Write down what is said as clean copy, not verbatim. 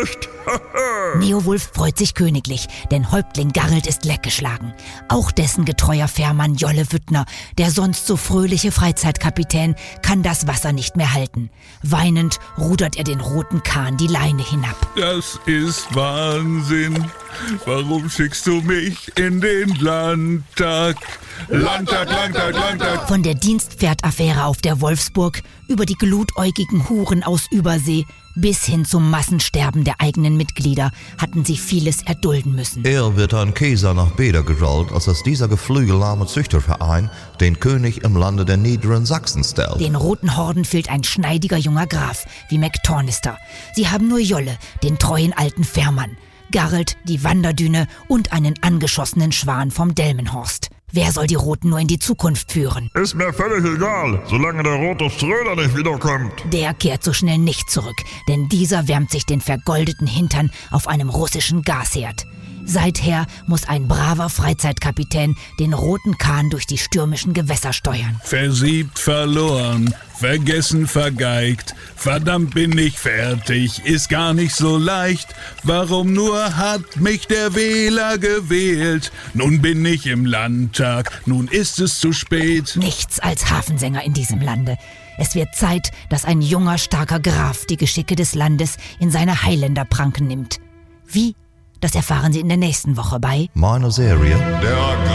nicht. Neowulf freut sich königlich, denn Häuptling Garrelt ist leckgeschlagen. Auch dessen getreuer Fährmann Jolle Wüttner, der sonst so fröhliche Freizeitkapitän, kann das Wasser nicht mehr halten. Weinend rudert er den roten Kahn die Leine hinab. Das ist Wahnsinn. Warum schickst du mich in den Landtag? Landtag, Landtag, Landtag. Von der Dienstpferdaffäre auf der Wolfsburg über die glutäugigen Huren aus Übersee bis hin zum Massensterben der eigenen Mitglieder hatten sie vieles erdulden müssen. Er wird an Kaiser nach Beder gerollt, als dass dieser geflügelarme Züchterverein den König im Lande der niederen Sachsen stellt. Den Roten Horden fehlt ein schneidiger junger Graf wie McTornister. Sie haben nur Jolle, den treuen alten Fährmann, Garrelt, die Wanderdüne und einen angeschossenen Schwan vom Delmenhorst. Wer soll die Roten nur in die Zukunft führen? Ist mir völlig egal, solange der rote Ströder nicht wiederkommt. Der kehrt so schnell nicht zurück, denn dieser wärmt sich den vergoldeten Hintern auf einem russischen Gasherd. Seither muss ein braver Freizeitkapitän den roten Kahn durch die stürmischen Gewässer steuern. Versiebt, verloren, vergessen, vergeigt. Verdammt bin ich fertig, ist gar nicht so leicht. Warum nur hat mich der Wähler gewählt? Nun bin ich im Landtag, nun ist es zu spät. Nichts als Hafensänger in diesem Lande. Es wird Zeit, dass ein junger, starker Graf die Geschicke des Landes in seine Highlander-Pranken nimmt. Wie? Das erfahren Sie in der nächsten Woche bei Meine Serie. Der